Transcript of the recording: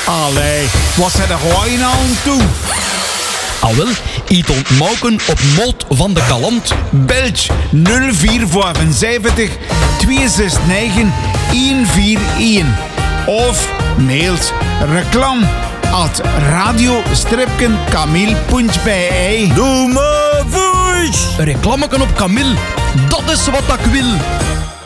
Allee, wat zijn er gewoon aan toe? Al wel, iets ontmoken op Moot van de Kalant. Belg 0475 269 141. Of mailt reclam@radio-camille.be. Doe maar voice! Een reclameken op Camille, dat is wat ik wil.